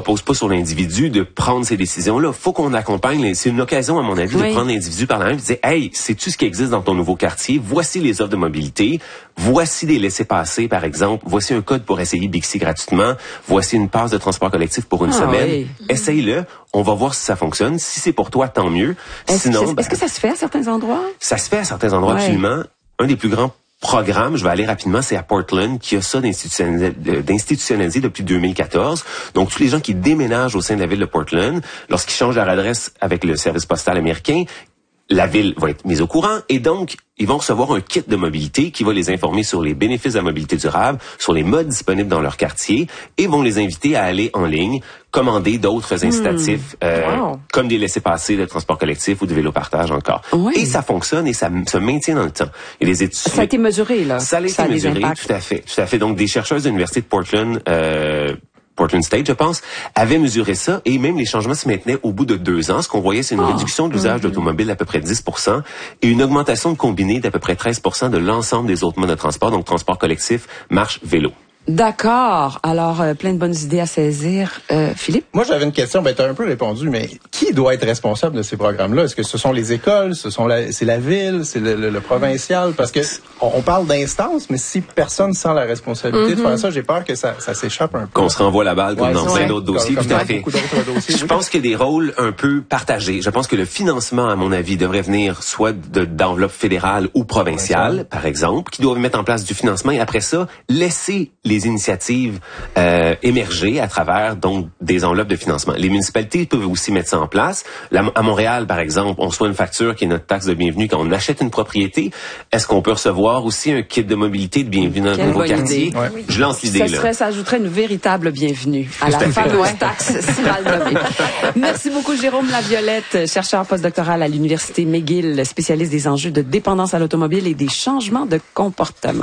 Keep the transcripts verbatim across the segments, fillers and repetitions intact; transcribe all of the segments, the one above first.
repose pas sur l'individu de prendre ces décisions-là. Faut qu'on accompagne. C'est une occasion, à mon avis, oui. de prendre l'individu par la main et de dire, hey, sais-tu ce qui existe dans ton nouveau quartier? Voici les offres de mobilité. Voici des laissez-passer, par exemple. Voici un code pour essayer Bixi gratuitement. Voici une passe de transport collectif pour une ah, semaine. Oui. Essaye-le. On va voir si ça fonctionne. Si c'est pour toi, tant mieux. Est-ce Sinon, que, ben, est-ce que ça se fait à certains endroits? Ça se fait à certains endroits, ouais. absolument. Un des plus grands programme, je vais aller rapidement, c'est à Portland, qui a ça d'institutionnalisé, d'institutionnalisé depuis deux mille quatorze. Donc, tous les gens qui déménagent au sein de la ville de Portland, lorsqu'ils changent leur adresse avec le service postal américain, la ville va être mise au courant et donc, ils vont recevoir un kit de mobilité qui va les informer sur les bénéfices de la mobilité durable, sur les modes disponibles dans leur quartier et vont les inviter à aller en ligne, commander d'autres incitatifs, mmh. euh, wow. comme des laissez-passer de transport collectif ou de vélo-partage encore. Oui. Et ça fonctionne et ça se maintient dans le temps. Et les études, ça a été mesuré, là. Ça a été ça a mesuré, tout à fait. Tout à fait. Donc, des chercheurs de l'Université de Portland, euh, Portland State, je pense, avait mesuré ça et même les changements se maintenaient au bout de deux ans. Ce qu'on voyait, c'est une oh. réduction de l'usage mmh. d'automobiles d'à peu près dix pour cent et une augmentation de combinés d'à peu près treize pour cent de l'ensemble des autres modes de transport, donc transport collectif, marche, vélo. D'accord. Alors, euh, plein de bonnes idées à saisir. Euh, Philippe? Moi, j'avais une question. Ben, tu as un peu répondu, mais qui doit être responsable de ces programmes-là? Est-ce que ce sont les écoles? Ce sont la, c'est la ville? C'est le, le, le provincial? Parce que on, on parle d'instance, mais si personne sent la responsabilité mm-hmm. de faire ça, j'ai peur que ça, ça s'échappe un peu. Qu'on se renvoie la balle comme ouais, dans plein d'autres dossiers. Comme, tout à comme fait. Beaucoup d'autres dossiers. Je oui. pense qu'il y a des rôles un peu partagés. Je pense que le financement, à mon avis, devrait venir soit de, d'enveloppe fédérale ou provinciale, ouais, par exemple, qui doivent mettre en place du financement et après ça, laisser les initiatives Euh, émerger à travers donc des enveloppes de financement. Les municipalités peuvent aussi mettre ça en place. Là, à Montréal, par exemple, on reçoit une facture qui est notre taxe de bienvenue quand on achète une propriété. Est-ce qu'on peut recevoir aussi un kit de mobilité de bienvenue dans le nouveau quartier? Ouais. Je lance l'idée. Ça là. Serait, ça ajouterait une véritable bienvenue à la fameuse taxe si mal nommée. Merci beaucoup, Jérôme Laviolette, chercheur postdoctoral à l'Université McGill, spécialiste des enjeux de dépendance à l'automobile et des changements de comportement.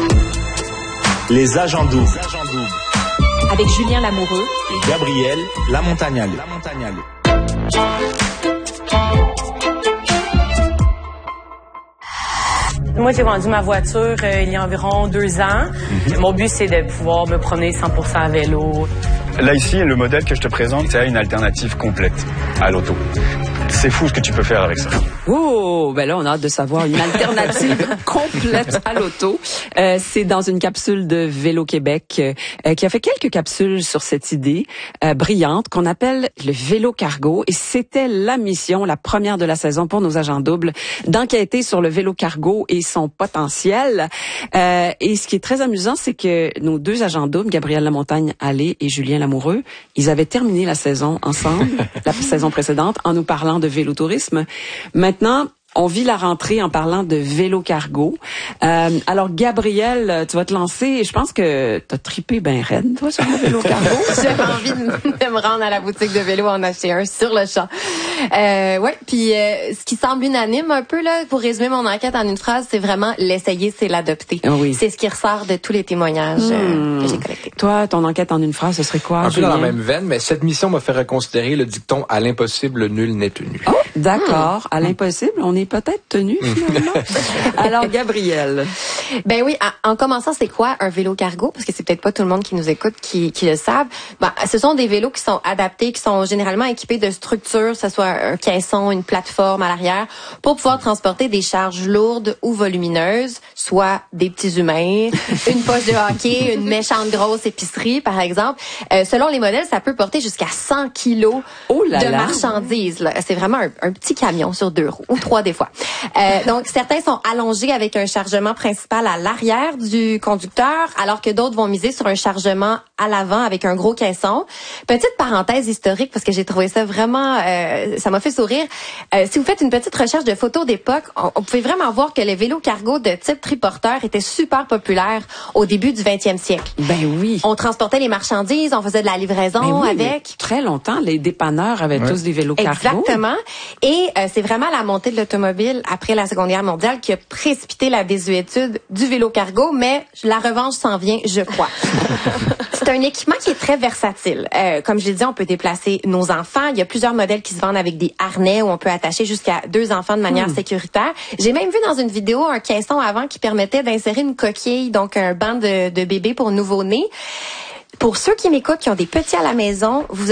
Les agents doubles. Avec Julien Lamoureux et Gabriel Lamontagnale. Moi, j'ai vendu ma voiture euh, il y a environ deux ans. Mm-hmm. Mon but, c'est de pouvoir me promener cent pour cent à vélo. Là, ici, le modèle que je te présente, c'est une alternative complète à l'auto. C'est fou ce que tu peux faire avec ça. Oh, ben là, on a hâte de savoir une alternative complète à l'auto. Euh, c'est dans une capsule de Vélo Québec euh, qui a fait quelques capsules sur cette idée euh, brillante qu'on appelle le vélo cargo. Et c'était la mission, la première de la saison pour nos agents doubles, d'enquêter sur le vélo cargo et son potentiel. Euh, et ce qui est très amusant, c'est que nos deux agents doubles, Gabriel Lamontagne-Allé et Julien Lamoureux, ils avaient terminé la saison ensemble, la saison précédente, en nous parlant de vélotourisme. Maintenant, on vit la rentrée en parlant de vélo cargo. Euh, alors, Gabriel, tu vas te lancer. Je pense que t'as trippé ben raide, toi, sur le vélo cargo. J'avais envie de, de me rendre à la boutique de vélo en acheter un sur le champ. Euh, ouais, puis euh, ce qui semble unanime un peu, là, pour résumer mon enquête en une phrase, c'est vraiment l'essayer, c'est l'adopter. Oui. C'est ce qui ressort de tous les témoigges mmh. euh, que j'ai collectés. Toi, ton enquête en une phrase, ce serait quoi, Un Julien? peu dans la même veine, mais cette mission m'a fait reconsidérer le dicton « à l'impossible, nul n'est tenu ». Oh, d'accord. Mmh. À l'impossible, on est peut-être tenu, finalement. Alors, Gabriel. Ben oui, en commençant, c'est quoi un vélo cargo? Parce que c'est peut-être pas tout le monde qui nous écoute qui, qui le savent. Ben, ce sont des vélos qui sont adaptés, qui sont généralement équipés de structures, que ce soit un caisson, une plateforme à l'arrière, pour pouvoir transporter des charges lourdes ou volumineuses, soit des petits humains, une poche de hockey, une méchante grosse épicerie, par exemple. Euh, selon les modèles, ça peut porter jusqu'à cent kilos oh là de là. marchandises. Là. C'est vraiment un, un petit camion sur deux roues, ou trois des fois. Euh, donc, certains sont allongés avec un chargement principal à l'arrière du conducteur, alors que d'autres vont miser sur un chargement à l'avant avec un gros caisson. Petite parenthèse historique, parce que j'ai trouvé ça vraiment... Euh, ça m'a fait sourire. Euh, si vous faites une petite recherche de photos d'époque, on, on pouvait vraiment voir que les vélos cargo de type triporteur étaient super populaires au début du vingtième siècle. Ben oui. On transportait les marchandises, on faisait de la livraison oui, avec... Très longtemps, les dépanneurs avaient ouais. tous des vélos cargo. Exactement. Et euh, c'est vraiment la montée de l'automobile après la Seconde Guerre mondiale qui a précipité la désuétude du vélo cargo, mais la revanche s'en vient, je crois. C'est un équipement qui est très versatile. Euh, comme je l'ai dit, on peut déplacer nos enfants. Il y a plusieurs modèles qui se vendent avec des harnais où on peut attacher jusqu'à deux enfants de manière mmh. sécuritaire. J'ai même vu dans une vidéo un caisson avant qui permettait d'insérer une coquille, donc un banc de, de bébé pour nouveau-né. Pour ceux qui m'écoutent, qui ont des petits à la maison, vous